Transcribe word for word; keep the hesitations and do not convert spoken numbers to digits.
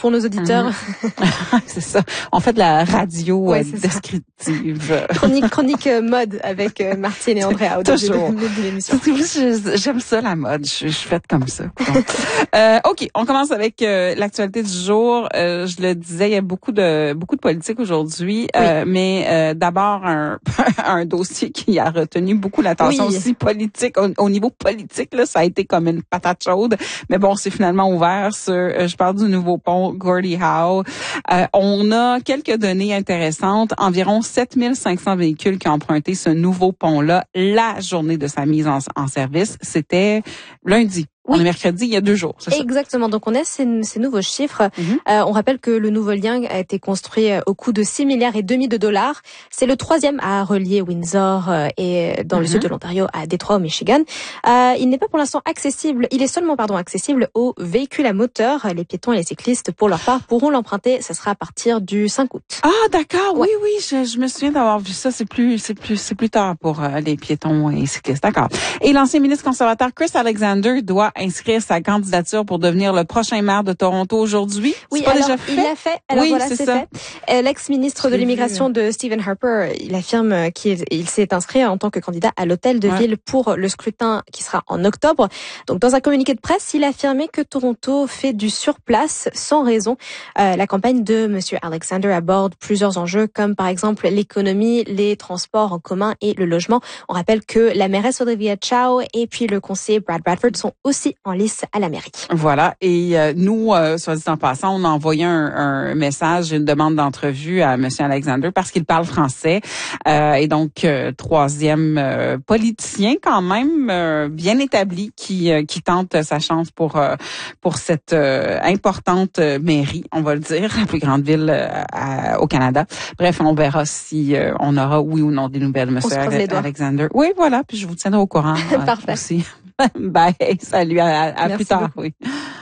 pour nos auditeurs. Mm-hmm. C'est ça. On fait de la radio ouais, euh, descriptive. Chronique, chronique euh, mode avec euh, Martine et Andrea au début de, de l'émission. J'aime ça la mode. Je, je suis faite comme ça. euh, ok, on commence avec euh, l'actualité du jour. Euh, je le disais, il y a beaucoup de beaucoup de politique aujourd'hui, oui. euh, mais euh, d'abord un un dossier qui a retenu beaucoup l'attention oui. aussi politique au, au niveau politique là, ça a été comme une patate chaude. Mais bon, c'est finalement ouvert sur. Euh, je parle du nouveau pont Gordie Howe. Euh, on a quelques données intéressantes. Environ sept mille cinq cents véhicules qui ont emprunté ce nouveau pont-là la journée de sa mise en, en service. C'était lundi. Oui. On est mercredi, il y a deux jours, c'est ça? Exactement. Donc, on a ces, ces nouveaux chiffres. Mm-hmm. Euh, on rappelle que le nouveau lien a été construit au coût de six milliards et demi de dollars. C'est le troisième à relier Windsor euh, et dans mm-hmm. le sud de l'Ontario à Détroit, au Michigan. Euh, il n'est pas pour l'instant accessible. Il est seulement, pardon, accessible aux véhicules à moteur. Les piétons et les cyclistes, pour leur part, pourront l'emprunter. Ça sera à partir du cinq août. Ah, d'accord. Ouais. Oui, oui. Je, je me souviens d'avoir vu ça. C'est plus, c'est plus, c'est plus tard pour euh, les piétons et cyclistes. D'accord. Et l'ancien ministre conservateur Chris Alexander doit inscrire sa candidature pour devenir le prochain maire de Toronto aujourd'hui. Oui, c'est pas alors, déjà fait? il l'a fait. Alors oui, voilà, c'est, c'est ça. fait. L'ex-ministre de l'immigration de Stephen Harper, il affirme qu'il il s'est inscrit en tant que candidat à l'hôtel de ouais. ville pour le scrutin qui sera en octobre. Donc, dans un communiqué de presse, il a affirmé que Toronto fait du surplace sans raison. Euh, la campagne de Monsieur Alexander aborde plusieurs enjeux comme par exemple l'économie, les transports en commun et le logement. On rappelle que la mairesse Olivia Chow et puis le conseiller Brad Bradford sont aussi en lice à la mairie. Voilà. Et euh, nous, euh, soit dit en passant, on a envoyé un, un message, une demande d'entrevue à M. Alexander parce qu'il parle français. Euh, et donc, euh, troisième euh, politicien quand même euh, bien établi qui euh, qui tente sa chance pour euh, pour cette euh, importante euh, mairie, on va le dire, la plus grande ville euh, à, au Canada. Bref, on verra si euh, on aura oui ou non des nouvelles de M. Alexander. Oui, voilà. Puis je vous tiendrai au courant euh, Parfait. aussi. Bye. Salut. À, à Merci plus tard. beaucoup. Oui.